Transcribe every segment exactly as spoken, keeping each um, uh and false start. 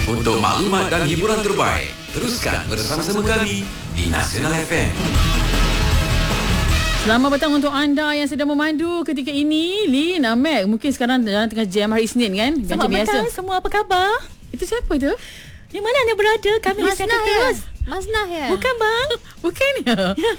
Untuk maklumat dan hiburan terbaik, teruskan bersama-sama kami di Nasional F M. Selamat petang untuk anda yang sedang memandu ketika ini. Lin, Amek, mungkin sekarang dalam tengah jam hari Isnin kan? Selamat petang semua, apa khabar? Itu siapa tu? Di mana anda berada? Kami Mas lihat Nah ya? terus. Mas Nah ya? Bukan bang? Bukan ya?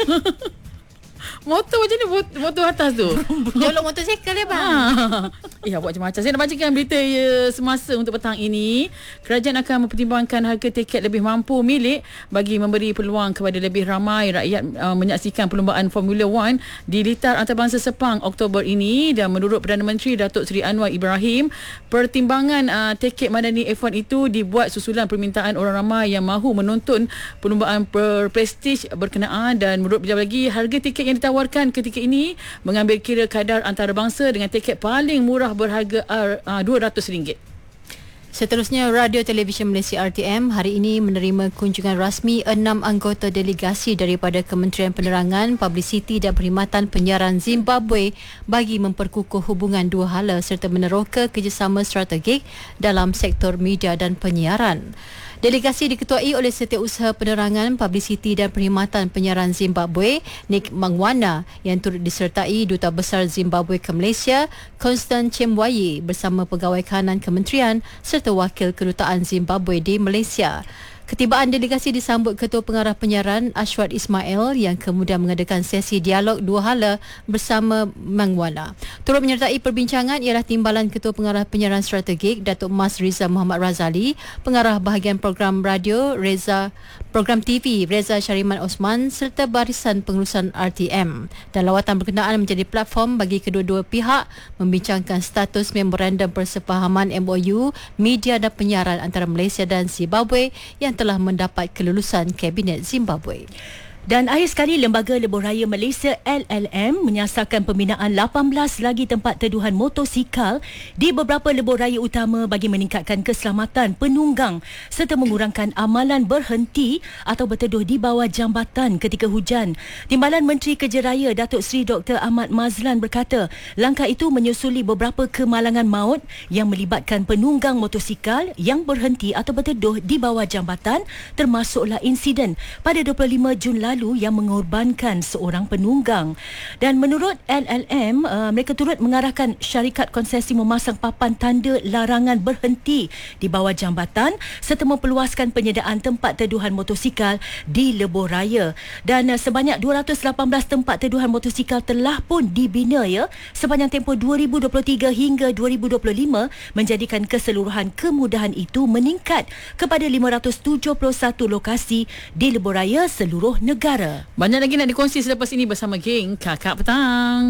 Motor macam ni, mot- motor atas tu. Jolok motosikal ya bang? Ha. Eh, awak macam-macam. Saya nak bacakan berita ya, semasa untuk petang ini. Kerajaan akan mempertimbangkan harga tiket lebih mampu milik bagi memberi peluang kepada lebih ramai rakyat uh, menyaksikan perlumbaan Formula One di litar antarabangsa Sepang Oktober ini. Dan menurut Perdana Menteri Datuk Seri Anwar Ibrahim, pertimbangan uh, tiket madani F satu itu dibuat susulan permintaan orang ramai yang mahu menonton perlumbaan berprestij berkenaan. Dan menurut beliau lagi, harga tiket yang ditawarkan ketika ini mengambil kira kadar antarabangsa dengan tiket paling murah berharga uh, dua ratus ringgit. Seterusnya, Radio Televisyen Malaysia R T M hari ini menerima kunjungan rasmi enam anggota delegasi daripada Kementerian Penerangan, Publicity dan Perkhidmatan Penyiaran Zimbabwe bagi memperkukuh hubungan dua hala serta meneroka kerjasama strategik dalam sektor media dan penyiaran. Delegasi diketuai oleh Setiausaha Penerangan, Publicity dan Perkhidmatan Penyiaran Zimbabwe, Nick Mangwana, yang turut disertai Duta Besar Zimbabwe ke Malaysia, Constant Chemwaye, bersama pegawai kanan kementerian serta wakil kedutaan Zimbabwe di Malaysia. Ketibaan delegasi disambut Ketua Pengarah Penyiaran Ashwat Ismail yang kemudian mengadakan sesi dialog dua hala bersama Mangwana. Turut menyertai perbincangan ialah Timbalan Ketua Pengarah Penyiaran Strategik Datuk Mas Riza Muhammad Razali, Pengarah Bahagian Program Radio Reza, Program T V Reza Syariman Osman serta Barisan Pengurusan R T M. Dan lawatan berkenaan menjadi platform bagi kedua-dua pihak membincangkan status memorandum persefahaman M O U media dan penyiaran antara Malaysia dan Zimbabwe yang telah mendapat kelulusan Kabinet Zimbabwe. Dan akhir sekali, Lembaga Lebuh Raya Malaysia L L M menyasarkan pembinaan lapan belas lagi tempat teduhan motosikal di beberapa lebuh raya utama bagi meningkatkan keselamatan penunggang serta mengurangkan amalan berhenti atau berteduh di bawah jambatan ketika hujan. Timbalan Menteri Kerja Raya Datuk Seri Doktor Ahmad Mazlan berkata, langkah itu menyusuli beberapa kemalangan maut yang melibatkan penunggang motosikal yang berhenti atau berteduh di bawah jambatan, termasuklah insiden pada dua puluh lima Jun lalu yang mengorbankan seorang penunggang. Dan menurut L L M, uh, mereka turut mengarahkan syarikat konsesi memasang papan tanda larangan berhenti di bawah jambatan serta memperluaskan penyediaan tempat teduhan motosikal di lebuh raya. Dan uh, sebanyak dua ratus lapan belas tempat teduhan motosikal telah pun dibina ya sepanjang tempoh dua ribu dua puluh tiga hingga dua ribu dua puluh lima, menjadikan keseluruhan kemudahan itu meningkat kepada lima ratus tujuh puluh satu lokasi di lebuh raya seluruh negara. Banyak lagi nak dikongsi selepas ini bersama geng Kakak Petang.